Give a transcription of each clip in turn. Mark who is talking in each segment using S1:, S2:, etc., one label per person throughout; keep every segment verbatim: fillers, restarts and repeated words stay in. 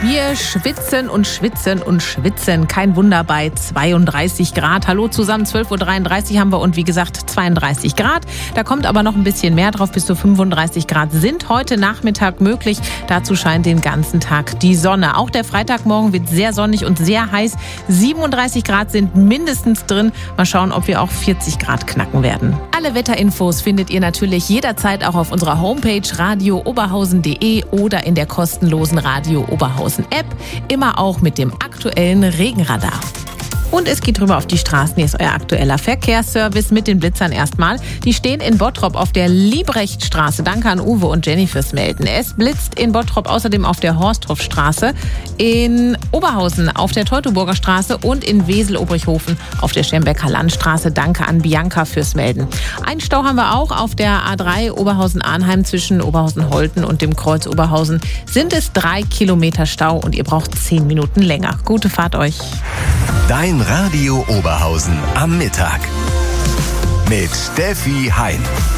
S1: Wir schwitzen und schwitzen und schwitzen. Kein Wunder bei zweiunddreißig Grad. Hallo zusammen, zwölf Uhr dreiunddreißig haben wir und wie gesagt zweiunddreißig Grad. Da kommt aber noch ein bisschen mehr drauf. Bis zu fünfunddreißig Grad sind heute Nachmittag möglich. Dazu scheint den ganzen Tag die Sonne. Auch der Freitagmorgen wird sehr sonnig und sehr heiß. siebenunddreißig Grad sind mindestens drin. Mal schauen, ob wir auch vierzig Grad knacken werden. Alle Wetterinfos findet ihr natürlich jederzeit auch auf unserer Homepage radio oberhausen punkt de oder in der kostenlosen Radio Oberhausen App, immer auch mit dem aktuellen Regenradar. Und es geht rüber auf die Straßen. Hier ist euer aktueller Verkehrsservice mit den Blitzern erstmal. Die stehen in Bottrop auf der Liebrechtstraße. Danke an Uwe und Jenny fürs Melden. Es blitzt in Bottrop außerdem auf der Horsthofstraße, in Oberhausen auf der Teutoburger Straße und in Wesel-Obrichhofen auf der Schermbecker Landstraße. Danke an Bianca fürs Melden. Einen Stau haben wir auch auf der A drei Oberhausen-Arnheim zwischen Oberhausen-Holten und dem Kreuz Oberhausen. Sind es drei Kilometer Stau und ihr braucht zehn Minuten länger. Gute Fahrt euch.
S2: Dein Radio Oberhausen am Mittag mit Steffi Hein.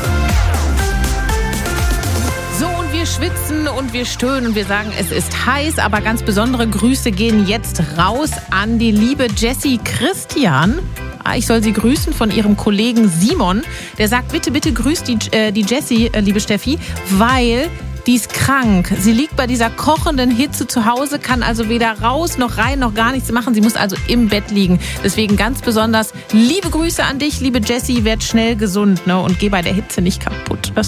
S1: So, und wir schwitzen und wir stöhnen und wir sagen, es ist heiß, aber ganz besondere Grüße gehen jetzt raus an die liebe Jessie Christian. Ich soll sie grüßen von ihrem Kollegen Simon. Der sagt, bitte, bitte grüßt die, äh, die Jessie, äh, liebe Steffi, weil die ist krank. Sie liegt bei dieser kochenden Hitze zu Hause, kann also weder raus noch rein noch gar nichts machen. Sie muss also im Bett liegen. Deswegen ganz besonders liebe Grüße an dich, liebe Jessie. Werd schnell gesund, ne? Und geh bei der Hitze nicht kaputt. Das